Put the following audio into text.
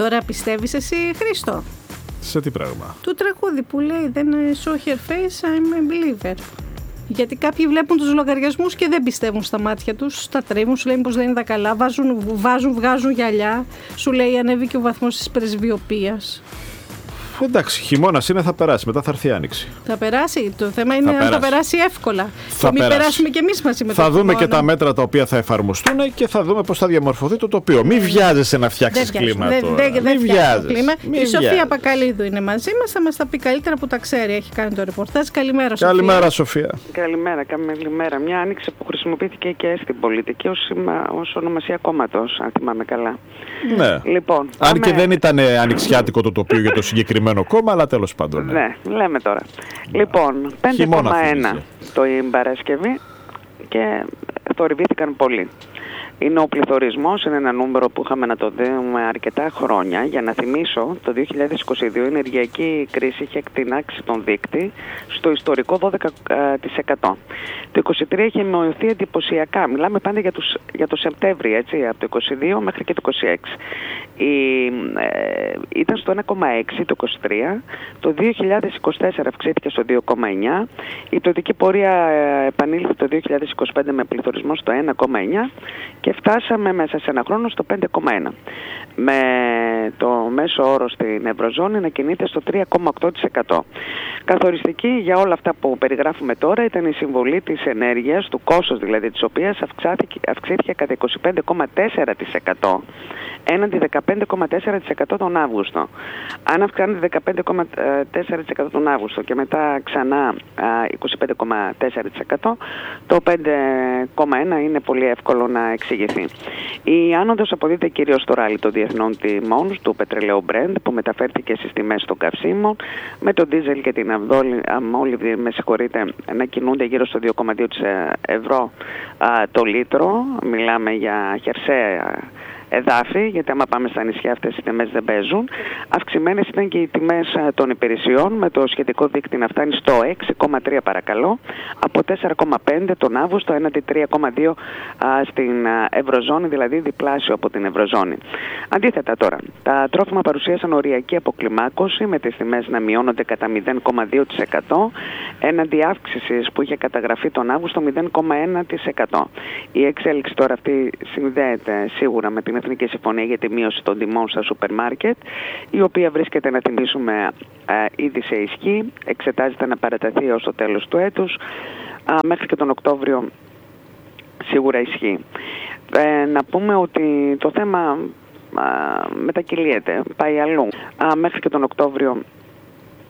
Τώρα πιστεύεις εσύ, Χρήστο? Σε τι πράγμα? Του τραγούδι που λέει «Δεν saw her face, I'm a believer». Γιατί κάποιοι βλέπουν τους λογαριασμούς και δεν πιστεύουν στα μάτια τους, τα τρίβουν, σου λένε πως δεν είναι τα καλά, βγάζουν γυαλιά, σου λέει ανέβηκε ο βαθμός της πρεσβειοποίας. Εντάξει, χειμώνας είναι, θα περάσει, μετά θα έρθει η άνοιξη. Θα περάσει, το θέμα είναι αν θα περάσει εύκολα. Θα μην περάσουμε κι εμείς μαζί με το Θα δούμε χειμώνα. και τα μέτρα τα οποία θα εφαρμοστούν και θα δούμε πώς θα διαμορφωθεί το τοπίο. Μην βιάζεσαι να φτιάξεις κλίμα τώρα. Δεν βιάζεσαι. Η Σοφία Πακαλίδου είναι μαζί μας, θα μας τα πει καλύτερα που τα ξέρει. Έχει κάνει το ρεπορτάζ. Καλημέρα, Σοφία. Καλημέρα, Σοφία. Καλημέρα. Μια άνοιξη που χρησιμοποιήθηκε και στην πολιτική ως ονομασία κόμματος, αν θυμάμαι καλά. Ναι. Λοιπόν, αν και δεν ήταν ανοιξιάτικο το τοπίο για το συγκεκριμένο κόμμα, αλλά τέλος πάντων. Ναι, λέμε τώρα. Λοιπόν, 5,1 το Παρασκευή και θορυβήθηκαν πολύ. Είναι ο πληθωρισμός, είναι ένα νούμερο που είχαμε να το δούμε αρκετά χρόνια. Για να θυμίσω, το 2022 η ενεργειακή κρίση είχε εκτινάξει τον δείκτη στο ιστορικό 12%. Το 2023 είχε μειωθεί εντυπωσιακά. Μιλάμε πάντα για το Σεπτέμβρη, έτσι, από το 2022 μέχρι και το 2026. Ήταν στο 1,6 το 2023, το 2024 αυξήθηκε στο 2,9, η πτωτική πορεία επανήλθε το 2025 με πληθωρισμό στο 1,9 και φτάσαμε μέσα σε ένα χρόνο στο 5,1. Με το μέσο όρο στην Ευρωζώνη να κινείται στο 3,8%. Καθοριστική για όλα αυτά που περιγράφουμε τώρα ήταν η συμβολή της ενέργειας, του κόστος δηλαδή της οποίας αυξήθηκε κατά 25,4% έναντι 15,4% τον Αύγουστο. Αν αυξάνεται 15,4% τον Αύγουστο και μετά ξανά 25,4%, το 5,1% είναι πολύ εύκολο να εξηγηθεί. Η άνοδος αποδείται κυρίως στο ράλι των διεθνών τιμών του πετρελαίου Brent που μεταφέρθηκε στις τιμές των καυσίμων, με το ντίζελ και την αμόλυβδη να κινούνται γύρω στο 2,2 ευρώ το λίτρο. Μιλάμε για χερσαία εδάφη, γιατί άμα πάμε στα νησιά αυτές οι τιμές δεν παίζουν. Αυξημένες ήταν και οι τιμές των υπηρεσιών, με το σχετικό δείκτη να φτάνει στο 6,3 παρακαλώ, από 4,5 τον Αύγουστο έναντι 3,2 στην Ευρωζώνη, δηλαδή διπλάσιο από την Ευρωζώνη. Αντίθετα τώρα, τα τρόφιμα παρουσίασαν οριακή αποκλιμάκωση, με τις τιμές να μειώνονται κατά 0,2% έναντι αύξησης που είχε καταγραφεί τον Αύγουστο 0,1%. Η εξέλιξη τώρα αυτή συνδέεται σίγουρα με την Εθνική Συμφωνία για τη μείωση των τιμών στα σούπερ μάρκετ, η οποία βρίσκεται, να θυμίσουμε, ήδη σε ισχύ, εξετάζεται να παραταθεί ως το τέλος του έτους, μέχρι και τον Οκτώβριο σίγουρα ισχύει. Να πούμε ότι το θέμα μετακυλίεται, πάει αλλού. Μέχρι και τον Οκτώβριο